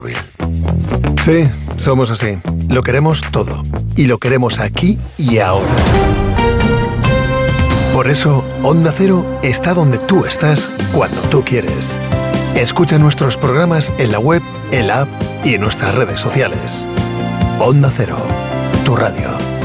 Sí, somos así. Lo queremos todo. Y lo queremos aquí y ahora. Por eso, Onda Cero está donde tú estás, cuando tú quieres. Escucha nuestros programas en la web, en la app y en nuestras redes sociales. Onda Cero, tu radio.